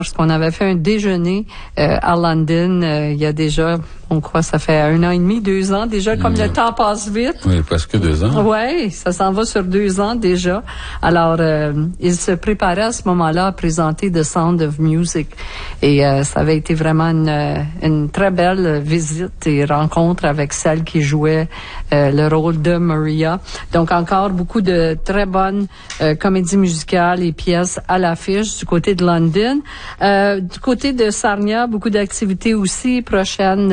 Parce qu'on avait fait un déjeuner à London il y a déjà, on croit, ça fait 1 an et demi, 2 ans déjà, comme le temps passe vite. Oui, presque 2 ans. Oui, ça s'en va sur 2 ans déjà. Alors, il se préparait à ce moment-là à présenter The Sound of Music. Et ça avait été vraiment une très belle visite et rencontre avec celle qui jouait le rôle de Maria. Donc, encore beaucoup de très bonnes comédies musicales et pièces à l'affiche du côté de London. Du côté de Sarnia, beaucoup d'activités aussi. Prochain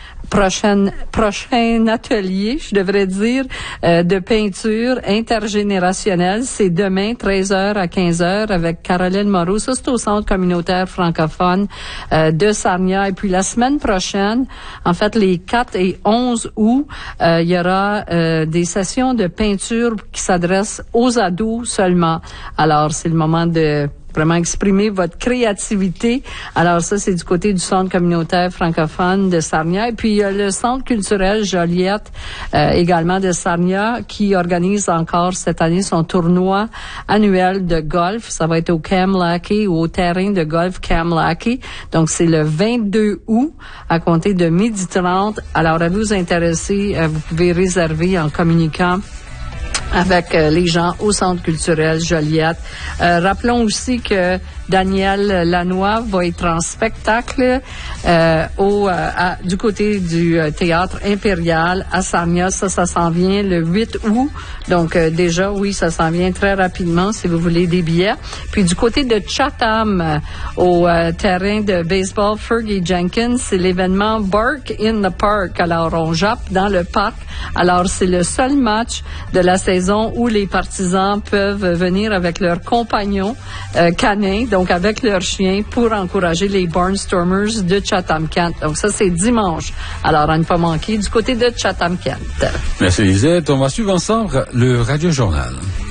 atelier, je devrais dire, de peinture intergénérationnelle. C'est demain, 13h à 15h, avec Caroline Moreau. Ça, c'est au Centre communautaire francophone de Sarnia. Et puis, la semaine prochaine, en fait, les 4 et 11 août, il y aura des sessions de peinture qui s'adressent aux ados seulement. Alors, c'est le moment de vraiment exprimer votre créativité. Alors ça, c'est du côté du Centre communautaire francophone de Sarnia. Et puis, il y a le Centre culturel Joliette, également de Sarnia, qui organise encore cette année son tournoi annuel de golf. Ça va être au Camlackey, ou au terrain de golf Camlackey. Donc, c'est le 22 août, à compter de 12h30. Alors, à vous intéresser, vous pouvez réserver en communiquant avec les gens au Centre culturel Joliette. Rappelons aussi que Daniel Lanois va être en spectacle du côté du Théâtre Impérial à Sarnia. Ça s'en vient le 8 août. Donc déjà, oui, ça s'en vient très rapidement si vous voulez des billets. Puis du côté de Chatham, au terrain de baseball Fergie Jenkins, c'est l'événement Bark in the Park. Alors, on jappe dans le parc. Alors, c'est le seul match de la saison où les partisans peuvent venir avec leurs compagnons canins, donc avec leurs chiens, pour encourager les Barnstormers de Chatham-Kent. Donc ça, c'est dimanche. Alors, à ne pas manquer du côté de Chatham-Kent. Merci Lisette. On va suivre ensemble le Radio Journal.